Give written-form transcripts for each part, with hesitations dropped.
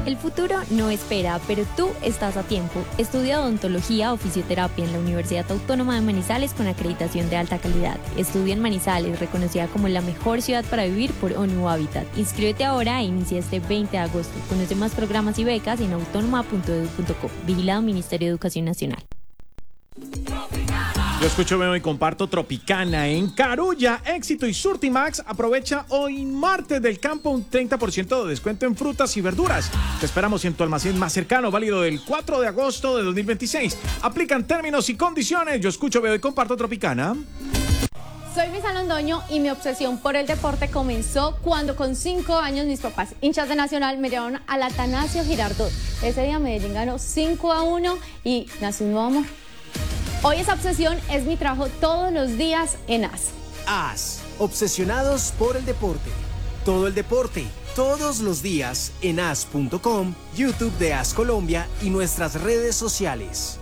El futuro no espera, pero tú estás a tiempo. Estudia odontología o fisioterapia en la Universidad Autónoma de Manizales con acreditación de alta calidad. Estudia en Manizales, reconocida como la mejor ciudad para vivir por ONU Habitat. Inscríbete ahora e inicia este 20 de agosto. Conoce más programas y becas en autónoma.edu.co. Vigilado Ministerio de Educación Nacional. Yo escucho, veo y comparto Tropicana en Carulla, Éxito y Surtimax. Aprovecha hoy martes del campo un 30% de descuento en frutas y verduras. Te esperamos en tu almacén más cercano, válido del 4 de agosto de 2026. Aplican términos y condiciones. Yo escucho, veo y comparto Tropicana. Soy Misa Londoño y mi obsesión por el deporte comenzó cuando con 5 años mis papás, hinchas de Nacional, me llevaron al Atanasio Girardot. Ese día Medellín ganó 5-1 y nació un nuevo amor. Hoy esa obsesión es mi trabajo todos los días en AS. AS, obsesionados por el deporte. Todo el deporte, todos los días en as.com, YouTube de AS Colombia y nuestras redes sociales.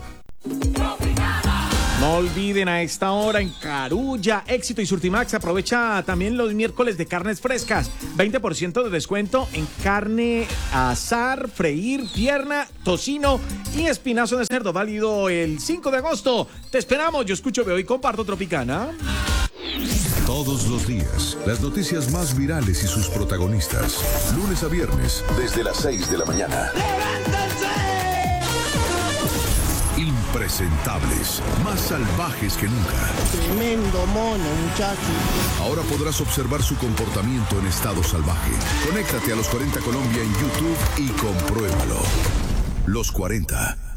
No olviden a esta hora en Carulla, Éxito y Surtimax. Aprovecha también los miércoles de carnes frescas. 20% de descuento en carne asar, freír, pierna, tocino y espinazo de cerdo. Válido el 5 de agosto. Te esperamos. Yo escucho, veo y comparto Tropicana. Todos los días, las noticias más virales y sus protagonistas. Lunes a viernes, desde las 6 de la mañana. Impresentables, más salvajes que nunca. Tremendo mono, muchacho. Ahora podrás observar su comportamiento en estado salvaje. Conéctate a Los 40 Colombia en YouTube y compruébalo. Los 40.